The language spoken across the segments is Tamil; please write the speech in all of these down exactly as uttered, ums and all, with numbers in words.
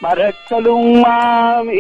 மறக்கலுமாமே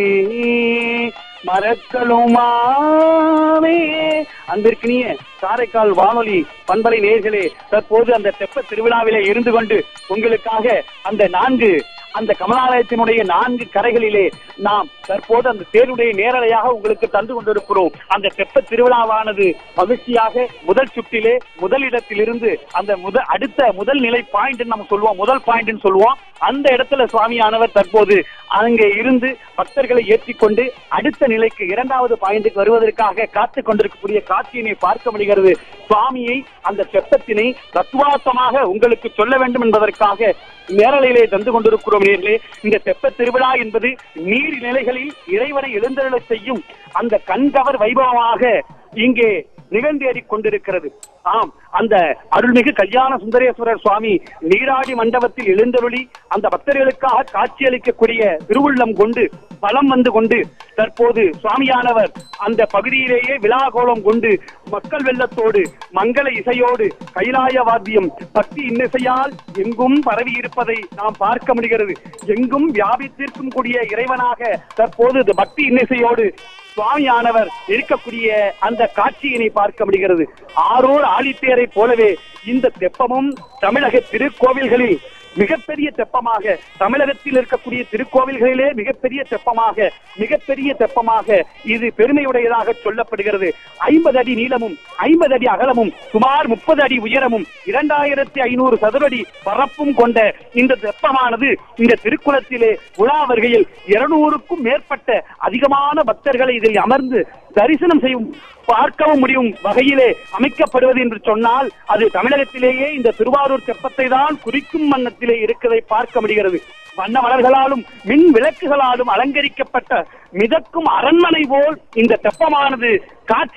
மறக்கலுமாமே. அன்பிற்கினிய காரைக்கால் வானொலி பண்பலை நேயர்களே, தற்போது அந்த தெப்ப திருவிழாவிலே இருந்து கொண்டு உங்களுக்காக அந்த நான்கு அந்த கமலாலயத்தினுடைய நான்கு கரைகளிலே நாம் தற்போது அந்த தேருடைய நேரலையாக உங்களுக்கு தந்து கொண்டிருக்கிறோம். அந்த தெப்ப திருவிழாவானது மகிழ்ச்சியாக முதல் சுற்றிலே முதலிடத்திலிருந்து அந்த முதல் அடுத்த முதல் நிலை பாயிண்ட் நம்ம சொல்லுவோம், முதல் பாயிண்ட் சொல்லுவோம். அந்த இடத்துல சுவாமியானவர் தற்போது அங்கே இருந்து பக்தர்களை ஏற்றிக்கொண்டு அடுத்த நிலைக்கு இரண்டாவது பாயிண்ட்டுக்கு வருவதற்காக காத்துக் கொண்டிருக்கக்கூடிய காட்சியினை பார்க்க முடிகிறது. சுவாமியை அந்த தெப்பத்தினை தத்துவார்த்தமாக உங்களுக்கு சொல்ல வேண்டும் என்பதற்காக நேரலையிலே தந்து கொண்டிருக்கிறோம். இந்த தெப்ப திருவிழா என்பது நீர் நிலைகளில் இறைவனை எழுந்தருளச் செய்யும் அந்த கண்கவர் வைபவமாக இங்கே நிகழ்ந்தேறிக் கொண்டிருக்கிறது. ஆம், அந்த அருள்மிகு கல்யாண சுந்தரேஸ்வரர் சுவாமி நீராடி மண்டபத்தில் எழுந்தருளி அந்த பக்தர்களுக்காக காட்சியளிக்கக்கூடிய திருவுள்ளம் கொண்டு பலம் வந்து கொண்டு தற்போது சுவாமியானவர் அந்த பகுதியிலேயே விழாகோலம் கொண்டு மக்கள் வெள்ளத்தோடு மங்கள இசையோடு கைலாய வாத்தியம் பக்தி இன்னிசையால் எங்கும் பரவி இருப்பதை நாம் பார்க்க முடிகிறது. எங்கும் வியாபித்திருக்கும் கூடிய இறைவனாக தற்போது பக்தி இன்னிசையோடு சுவாமியானவர் இருக்கக்கூடிய அந்த காட்சியினை பார்க்க முடிகிறது. ஆரூர் ஆழித்தேரை போலவே இந்த தெப்பமும் தமிழக திருக்கோவில்களில் மிகப்பெரிய தெப்பமாக, தமிழகத்தில் இருக்கக்கூடிய திருக்கோவில்களிலே மிகப்பெரிய தெப்பமாக மிகப்பெரிய தெப்பமாக இது பெருமையுடையதாக சொல்லப்படுகிறது. ஐம்பது அடி நீளமும் ஐம்பது அடி அகலமும் சுமார் முப்பது அடி உயரமும் இரண்டாயிரத்தி ஐநூறு சதுரடி பரப்பும் கொண்ட இந்த தெப்பமானது இந்த திருக்குளத்திலே உலா வருகையில் இருநூறுக்கும் மேற்பட்ட அதிகமான பக்தர்களை இதில் அமர்ந்து தரிசனம் செய்யும் பார்க்கவும் முடியும் வகையிலே அமைக்கப்படுவது என்று சொன்னால் அது தமிழகத்திலேயே இந்த திருவாரூர் தெப்பத்தை தான் குறிக்கும் வண்ணத்திலே இருக்கிறதை பார்க்க முடிகிறது. வண்ண மலர்களாலும் மின் விளக்குகளாலும் அலங்கரிக்கப்பட்ட மிதக்கும் அரண்மனை போல் இந்த தெப்பமானது காட்சி